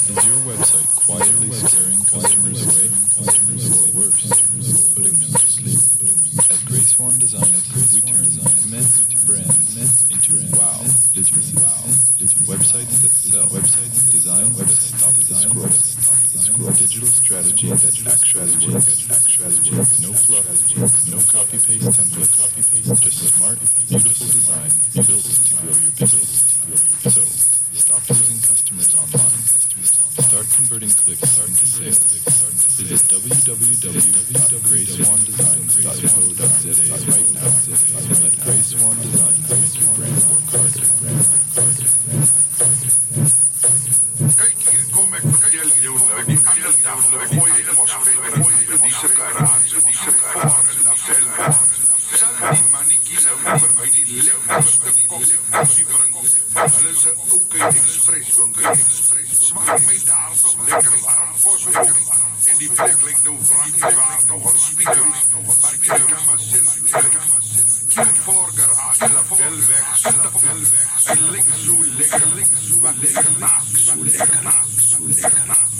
Is your website quietly scaring customers away? Or worse, putting them to sleep? At Grace One Designs, we turn myth brands into wow businesses. Websites that sell. Designs that stop the scroll. Digital strategy that actually works. No fluff, no copy-paste template. Just smart, beautiful design built to grow your business. So, stop losing customers online. Start converting clicks into sales. Visit www.grayswandesigns.co.za right now and let Grace One Designs make your brand work harder. Kijk, hier kom ik vertel je nou die andere dag de mooie atmosfeer die se garage, die se voor en dat zelf. Sal die mannetjie nou vir my die lekkerste koffie bring. Hulle se OK Express winkel. Smaak my daar nog lekker warm kos op. En die plek lyk nou waar nog 'n speaker. Maar jy kan maar sien. Kim Forger haat hulle wel weg. Hy lyk so lekker. Wat lekker naas.